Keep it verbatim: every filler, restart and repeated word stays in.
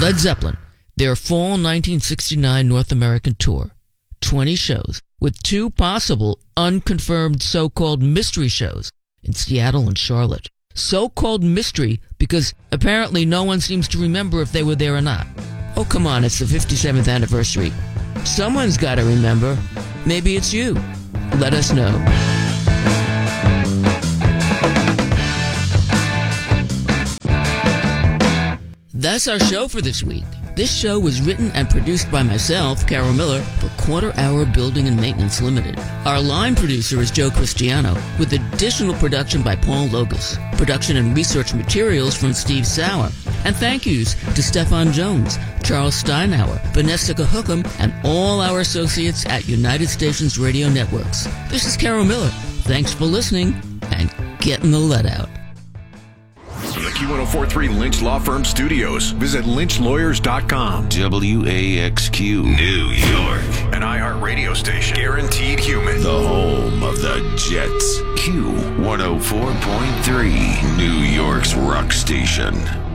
Led Zeppelin, their fall nineteen sixty-nine North American tour. twenty shows, with two possible unconfirmed so-called mystery shows in Seattle and Charlotte. So-called mystery because apparently no one seems to remember if they were there or not. Oh, come on, it's the fifty-seventh anniversary. Someone's got to remember. Maybe it's you. Let us know. That's our show for this week. This show was written and produced by myself, Carol Miller, for Quarter Hour Building and Maintenance Limited. Our line producer is Joe Cristiano, with additional production by Paul Logus. Production and research materials from Steve Sauer. And thank yous to Stefan Jones, Charles Steinhauer, Vanessa Cahookam, and all our associates at United Stations Radio Networks. This is Carol Miller. Thanks for listening, and getting the lead out. From the Q one oh four point three Lynch Law Firm Studios, visit lynch lawyers dot com. W A X Q, New York. An iHeartRadio station. Guaranteed human. The home of the Jets. Q one oh four point three, New York's rock station.